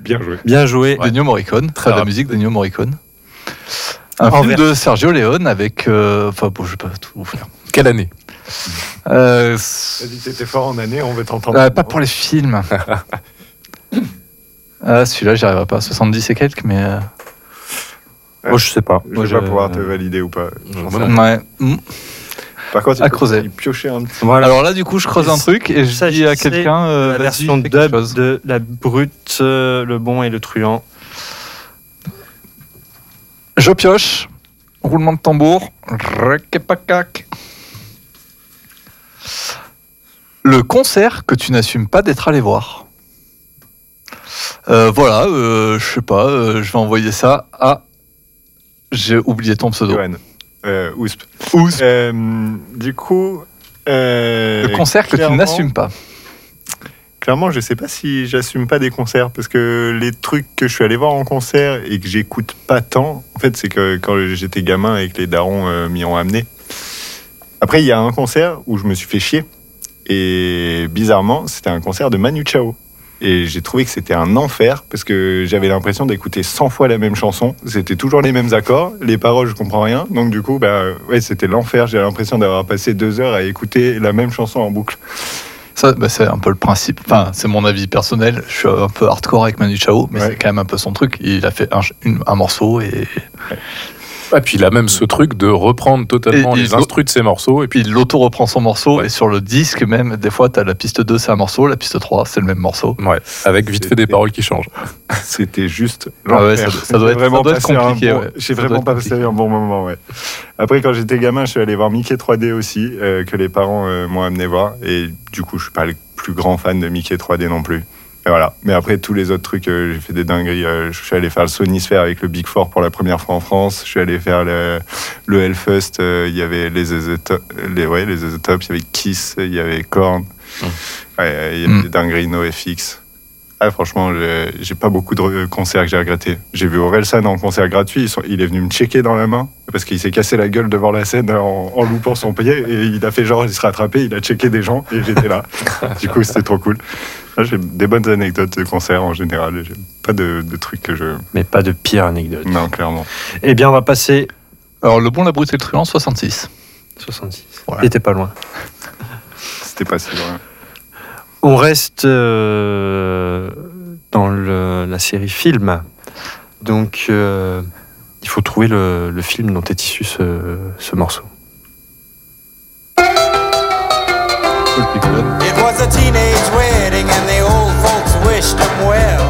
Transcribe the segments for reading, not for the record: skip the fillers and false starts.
Bien joué. Ennio Morricone, très la musique d'Ennio Morricone. Un film de Sergio Leone avec... je vais pas tout vous faire. Quelle année? T'as dit que t'étais fort en année, on veut t'entendre. Pas pour les films. Celui-là, j'y arriverai pas. 70 et quelques, mais... Moi, je sais pas. Je vais pas pouvoir te valider ou pas. Ouais. Par contre, à creuser. Piocher un petit. Voilà. Alors là, du coup, je creuse un truc et je dis à quelqu'un... la version dub de La Brute, Le Bon et le Truand. Je pioche. Roulement de tambour. Le concert que tu n'assumes pas d'être allé voir. Voilà, je sais pas, je vais envoyer ça à... J'ai oublié ton pseudo. Johan. Ousp. Du coup... le concert que tu n'assumes pas. Clairement, je sais pas si j'assume pas des concerts, parce que les trucs que je suis allé voir en concert et que j'écoute pas tant, en fait, c'est que quand j'étais gamin et que les darons m'y ont amené. Après, il y a un concert où je me suis fait chier, et bizarrement, c'était un concert de Manu Chao. Et j'ai trouvé que c'était un enfer, parce que j'avais l'impression d'écouter 100 fois la même chanson. C'était toujours les mêmes accords, les paroles, je comprends rien. Donc du coup, c'était l'enfer. J'ai l'impression d'avoir passé 2 heures à écouter la même chanson en boucle. Ça, c'est un peu le principe. Enfin, c'est mon avis personnel. Je suis un peu hardcore avec Manu Chao, mais c'est quand même un peu son truc. Il a fait un morceau et... Et puis il a même ce truc de reprendre totalement les instrus de ses morceaux. Et puis il auto-reprend son morceau, et sur le disque même, des fois, t'as la piste 2, c'est un morceau, la piste 3, c'est le même morceau. Ouais, avec vite fait des paroles qui changent. C'était juste l'enfer. Ça doit être compliqué. J'ai vraiment pas passé un bon moment, ouais. Après, quand j'étais gamin, je suis allé voir Mickey 3D aussi, que les parents m'ont amené voir. Et du coup, je suis pas le plus grand fan de Mickey 3D non plus. Et voilà. Mais après, tous les autres trucs, j'ai fait des dingueries. Je suis allé faire le Sonisphere avec le Big Four pour la première fois en France. Je suis allé faire le Hellfest. Il y avait les ZZ Top, il y avait Kiss, il y avait Korn. Il y avait des dingueries, NoFX. Franchement, j'ai pas beaucoup de concerts que j'ai regrettés. J'ai vu Orelsan en concert gratuit. Il est venu me checker dans la main parce qu'il s'est cassé la gueule devant la scène en loupant son pied. Et il a fait genre, il se rattrapé, il a checké des gens et j'étais là. Du coup, c'était trop cool. J'ai des bonnes anecdotes de concerts en général. J'ai pas de trucs que je... Mais pas de pire anecdote. Non, clairement. Eh bien, on va passer... Alors, Le Bon, la Brute et le Truand, 66. 66. Voilà. Il était pas loin. C'était pas si loin. On reste dans la série film. Donc, il faut trouver le film dont est issu ce morceau. It was a teenage wedding and the old folks wished him well.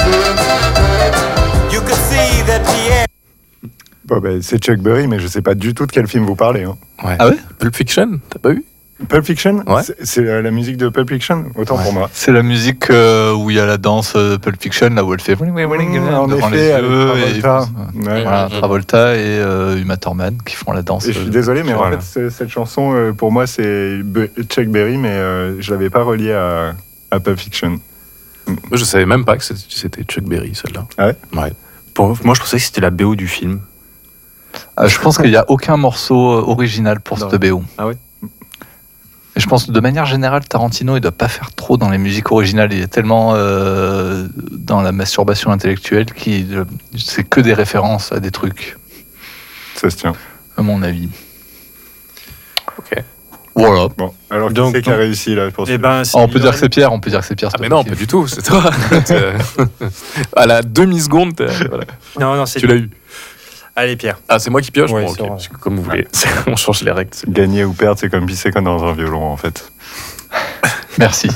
You could see that Pierre... Bon, c'est Chuck Berry, mais je sais pas du tout de quel film vous parlez. Hein. Ouais. Ah ouais? Pulp Fiction, t'as pas vu? Pulp Fiction? Ouais. C'est la musique de Pulp Fiction? Autant pour moi. C'est la musique où il y a la danse Pulp Fiction, là où elle fait... en effet, avec Travolta. Voilà, Travolta et Uma Thurman qui font la danse. Et je suis désolé, mais en fait, cette chanson, pour moi, c'est Chuck Berry, mais je l'avais pas reliée à Pulp Fiction. Moi, je savais même pas que c'était Chuck Berry, celle-là. Ah ouais? Ouais. Moi, je pensais que c'était la BO du film. Je pense qu'il n'y a aucun morceau original pour cette BO. Ah ouais? Et je pense que de manière générale, Tarantino, il ne doit pas faire trop dans les musiques originales. Il est tellement dans la masturbation intellectuelle qu'il c'est que des références à des trucs. Ça se tient. À mon avis. Ok. Voilà. Bon, alors Donc, qui c'est qui a réussi là pour on peut dire que c'est Pierre, Ah mais non, pas du tout, c'est toi. À la demi-seconde, voilà. Non, c'est tu l'as eu. Allez, Pierre. Ah, c'est moi qui pioche? Ouais, Bon, okay. Comme vous voulez. On change les règles. Gagner ou perdre, c'est comme pisser comme dans un violon, en fait. Merci.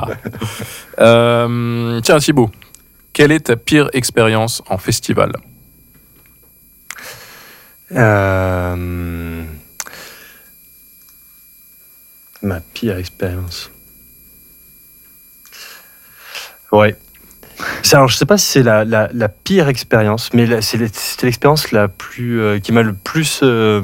Tiens, Thibaut, quelle est ta pire expérience en festival? Ma pire expérience. Ouais. Alors, je sais pas si c'est la pire expérience, mais c'était l'expérience qui m'a le plus...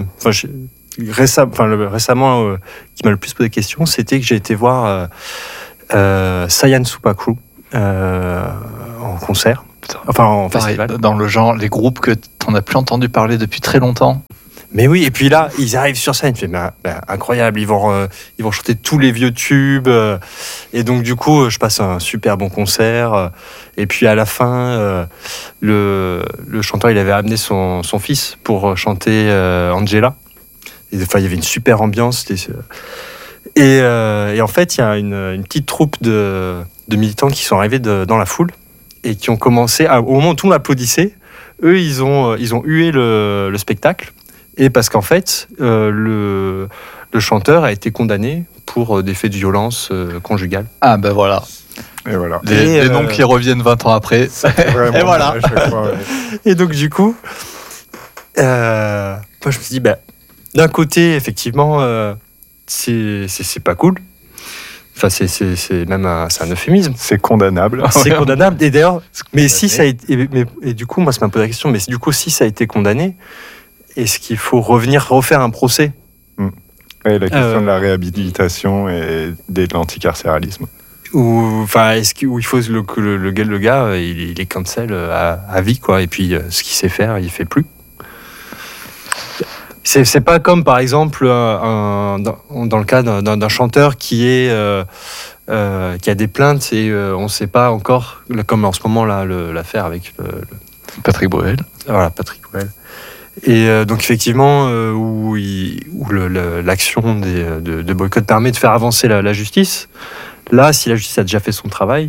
récemment, qui m'a le plus posé de questions, c'était que j'ai été voir Saiyan Supakru en concert. Enfin, en festival. Dans le genre, les groupes que t'en as plus entendu parler depuis très longtemps. Mais oui, et puis là, ils arrivent sur scène, je fais, incroyable, ils vont chanter tous les vieux tubes. Et donc, du coup, je passe un super bon concert. Et puis, à la fin, le chanteur, il avait amené son fils pour chanter Angela. Et, enfin, il y avait une super ambiance. Et en fait, il y a une petite troupe de militants qui sont arrivés dans la foule et qui ont commencé, au moment où tout le monde applaudissait, eux, ils ont hué le spectacle. Et parce qu'en fait, le chanteur a été condamné pour des faits de violence conjugale. Ah ben voilà. Et voilà. Les noms qui reviennent 20 ans après. Vraiment, Et voilà. à chaque fois, ouais. Et donc du coup, moi je me suis dit, d'un côté, effectivement, c'est pas cool. Enfin, c'est même c'est un euphémisme. C'est condamnable. C'est condamnable. Et d'ailleurs, mais si ça a été, et du coup, moi, ça m'a posé la question. Mais du coup, si ça a été condamné, est-ce qu'il faut refaire un procès? Et la question de la réhabilitation et de l'anticarcéralisme. Où il faut que le gars, il est cancel à vie, quoi. Et puis, ce qu'il sait faire, il fait plus. C'est pas comme, par exemple, dans le cas d'un chanteur qui a des plaintes et on ne sait pas encore, comme en ce moment là, l'affaire avec Patrick Bruel. Voilà, Patrick Bruel. Et donc effectivement, où l'action de boycott permet de faire avancer la justice. Là, si la justice a déjà fait son travail,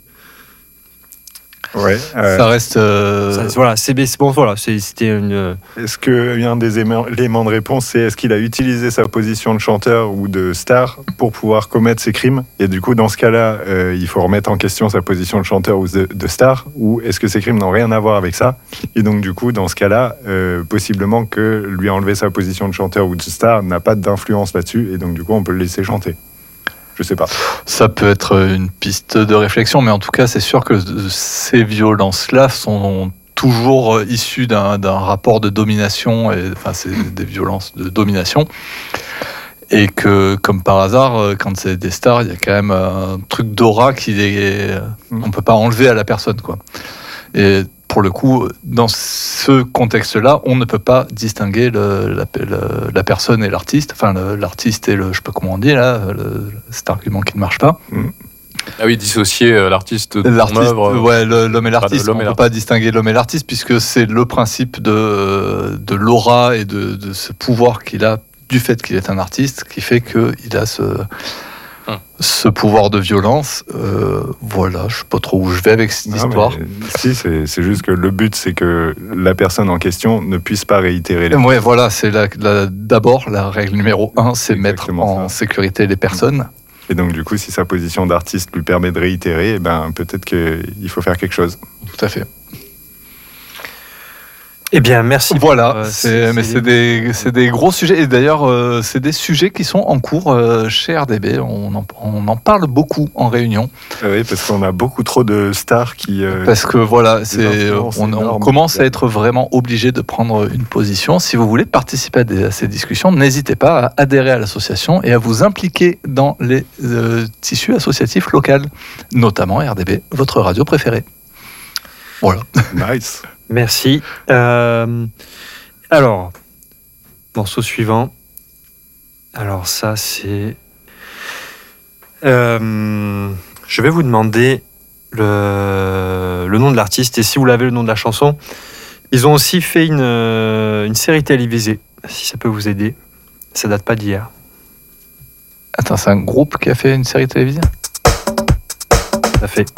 Ouais. Ça reste. Voilà, c'était une. Est-ce qu'un des éléments de réponse, c'est est-ce qu'il a utilisé sa position de chanteur ou de star pour pouvoir commettre ses crimes? Et du coup, dans ce cas-là, il faut remettre en question sa position de chanteur ou de star, ou est-ce que ces crimes n'ont rien à voir avec ça? Et donc, du coup, dans ce cas-là, possiblement que lui enlever sa position de chanteur ou de star n'a pas d'influence là-dessus, et donc, du coup, on peut le laisser chanter. Je sais pas. Ça peut être une piste de réflexion, mais en tout cas, c'est sûr que ces violences-là sont toujours issues d'un rapport de domination, enfin, c'est des violences de domination. Et que, comme par hasard, quand c'est des stars, il y a quand même un truc d'aura qu'on peut pas enlever à la personne, quoi. Et pour le coup, dans ce contexte-là, on ne peut pas distinguer la personne et l'artiste, enfin l'artiste et je sais pas comment on dit là, cet argument qui ne marche pas. Ah oui, dissocier l'artiste de son œuvre. Ouais, l'homme et l'artiste. On ne peut pas distinguer l'homme et l'artiste puisque c'est le principe de l'aura et de ce pouvoir qu'il a du fait qu'il est un artiste qui fait qu'il a ce pouvoir de violence. Voilà, je sais pas trop où je vais avec cette histoire. Si, c'est juste que le but, c'est que la personne en question ne puisse pas réitérer les... Ouais, voilà, c'est d'abord la règle numéro 1, c'est mettre en sécurité les personnes. Et donc, du coup, si sa position d'artiste lui permet de réitérer, peut-être qu'il faut faire quelque chose. Tout à fait. Eh bien, merci. Voilà, c'est des gros sujets. Et d'ailleurs, c'est des sujets qui sont en cours chez RDB. On en parle beaucoup en réunion. Oui, parce qu'on a beaucoup trop de stars qui... parce que voilà, on commence à être vraiment obligé de prendre une position. Si vous voulez participer à ces discussions, n'hésitez pas à adhérer à l'association et à vous impliquer dans les tissus associatifs locaux, notamment RDB, votre radio préférée. Voilà. Nice. Merci. Alors, morceau suivant. Alors ça, c'est... je vais vous demander le nom de l'artiste. Et si vous l'avez, le nom de la chanson. Ils ont aussi fait une série télévisée, si ça peut vous aider. Ça date pas d'hier. Attends, c'est un groupe qui a fait une série télévisée ? Ça fait...